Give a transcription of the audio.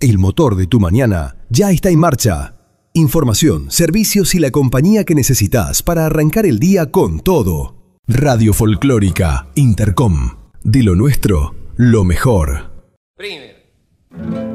El motor de tu mañana ya está en marcha. Información, servicios y la compañía que necesitas para arrancar el día con todo. Radio Folclórica Intercom. De lo nuestro, lo mejor. Primero.